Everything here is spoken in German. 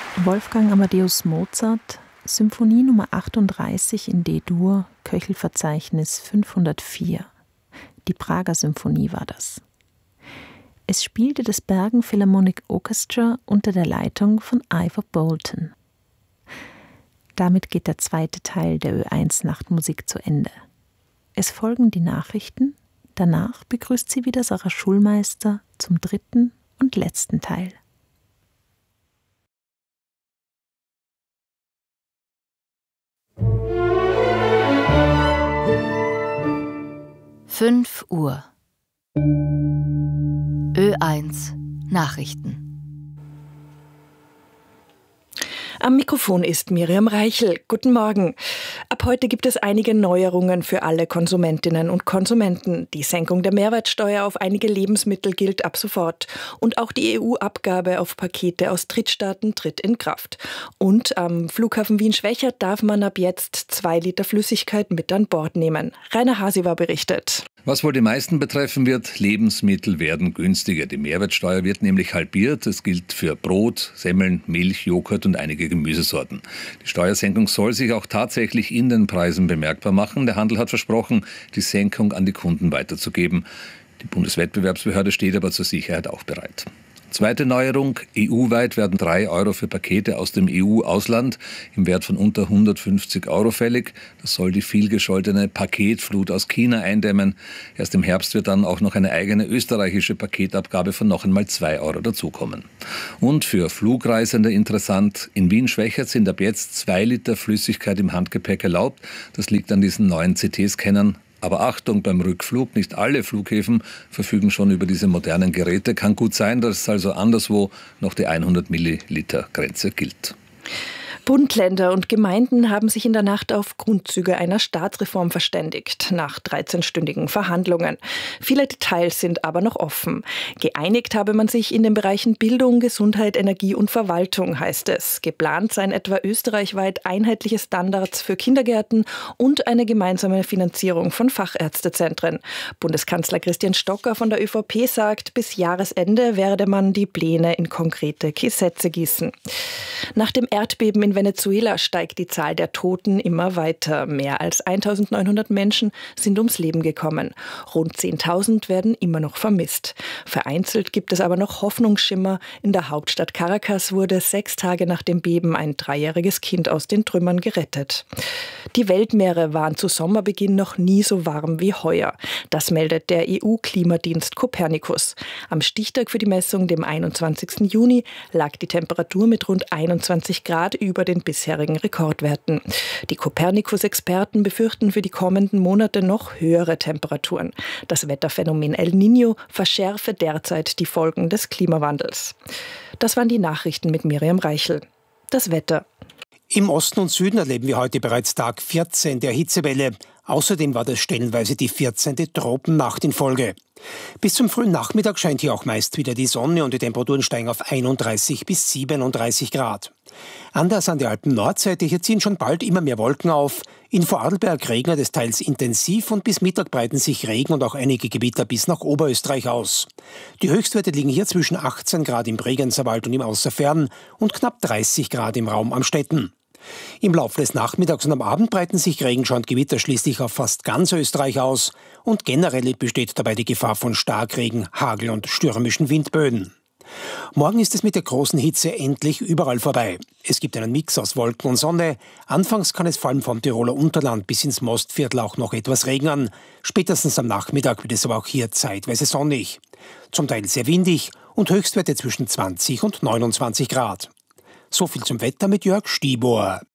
Wolfgang Amadeus Mozart, Symphonie Nummer 38 in D-Dur, Köchelverzeichnis 504. Die Prager Symphonie war das. Es spielte das Bergen Philharmonic Orchestra unter der Leitung von Ivor Bolton. Damit geht der zweite Teil der Ö1 Nachtmusik zu Ende. Es folgen die Nachrichten, danach begrüßt sie wieder Sarah Schulmeister zum dritten und letzten Teil. Uhr. Ö1 Nachrichten. Am Mikrofon ist Miriam Reichel. Guten Morgen. Ab heute gibt es einige Neuerungen für alle Konsumentinnen und Konsumenten. Die Senkung der Mehrwertsteuer auf einige Lebensmittel gilt ab sofort. Und auch die EU-Abgabe auf Pakete aus Drittstaaten tritt in Kraft. Und am Flughafen Wien-Schwechat darf man ab jetzt 2 Liter Flüssigkeit mit an Bord nehmen. Rainer Hasiwa berichtet. Was wohl die meisten betreffen wird, Lebensmittel werden günstiger. Die Mehrwertsteuer wird nämlich halbiert. Es gilt für Brot, Semmeln, Milch, Joghurt und einige Gemüsesorten. Die Steuersenkung soll sich auch tatsächlich in den Preisen bemerkbar machen. Der Handel hat versprochen, die Senkung an die Kunden weiterzugeben. Die Bundeswettbewerbsbehörde steht aber zur Sicherheit auch bereit. Zweite Neuerung, EU-weit werden 3 Euro für Pakete aus dem EU-Ausland im Wert von unter 150 Euro fällig. Das soll die vielgescholtene Paketflut aus China eindämmen. Erst im Herbst wird dann auch noch eine eigene österreichische Paketabgabe von noch einmal 2 Euro dazukommen. Und für Flugreisende interessant, in Wien-Schwechat sind ab jetzt 2 Liter Flüssigkeit im Handgepäck erlaubt. Das liegt an diesen neuen CT-Scannern. Aber Achtung beim Rückflug, nicht alle Flughäfen verfügen schon über diese modernen Geräte. Kann gut sein, dass also anderswo noch die 100 Milliliter Grenze gilt. Bund, Länder und Gemeinden haben sich in der Nacht auf Grundzüge einer Staatsreform verständigt, nach 13-stündigen Verhandlungen. Viele Details sind aber noch offen. Geeinigt habe man sich in den Bereichen Bildung, Gesundheit, Energie und Verwaltung, heißt es. Geplant seien etwa österreichweit einheitliche Standards für Kindergärten und eine gemeinsame Finanzierung von Fachärztezentren. Bundeskanzler Christian Stocker von der ÖVP sagt, bis Jahresende werde man die Pläne in konkrete Gesetze gießen. Nach dem Erdbeben in Venezuela steigt die Zahl der Toten immer weiter. Mehr als 1.900 Menschen sind ums Leben gekommen. Rund 10.000 werden immer noch vermisst. Vereinzelt gibt es aber noch Hoffnungsschimmer. In der Hauptstadt Caracas wurde 6 Tage nach dem Beben ein 3-jähriges Kind aus den Trümmern gerettet. Die Weltmeere waren zu Sommerbeginn noch nie so warm wie heuer. Das meldet der EU-Klimadienst Copernicus. Am Stichtag für die Messung, dem 21. Juni, lag die Temperatur mit rund 21 Grad über den bisherigen Rekordwerten. Die Copernicus-Experten befürchten für die kommenden Monate noch höhere Temperaturen. Das Wetterphänomen El Niño verschärfe derzeit die Folgen des Klimawandels. Das waren die Nachrichten mit Miriam Reichel. Das Wetter. Im Osten und Süden erleben wir heute bereits Tag 14 der Hitzewelle. Außerdem war das stellenweise die 14. Tropennacht in Folge. Bis zum frühen Nachmittag scheint hier auch meist wieder die Sonne und die Temperaturen steigen auf 31 bis 37 Grad. Anders an der Alpen-Nordseite, hier ziehen schon bald immer mehr Wolken auf. In Vorarlberg regnet es teils intensiv und bis Mittag breiten sich Regen und auch einige Gewitter bis nach Oberösterreich aus. Die Höchstwerte liegen hier zwischen 18 Grad im Bregenzerwald und im Außerfern und knapp 30 Grad im Raum Amstetten. Im Laufe des Nachmittags und am Abend breiten sich Regenschauer und Gewitter schließlich auf fast ganz Österreich aus und generell besteht dabei die Gefahr von Starkregen, Hagel und stürmischen Windböen. Morgen ist es mit der großen Hitze endlich überall vorbei. Es gibt einen Mix aus Wolken und Sonne. Anfangs kann es vor allem vom Tiroler Unterland bis ins Mostviertel auch noch etwas regnen. Spätestens am Nachmittag wird es aber auch hier zeitweise sonnig. Zum Teil sehr windig und Höchstwerte zwischen 20 und 29 Grad. So viel zum Wetter mit Jörg Stibor.